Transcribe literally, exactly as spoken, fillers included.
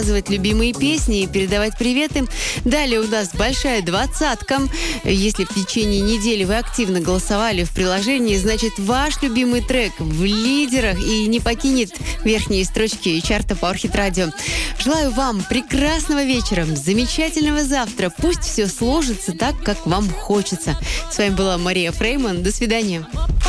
Назвать любимые песни и передавать приветы. Далее у нас большая двадцатка. Если в течение недели вы активно голосовали в приложении, значит ваш любимый трек в лидерах и не покинет верхние строчки чарта Power Hit Radio. Желаю вам прекрасного вечера, замечательного завтра. Пусть все сложится так, как вам хочется. С вами была Мария Фрейман. До свидания.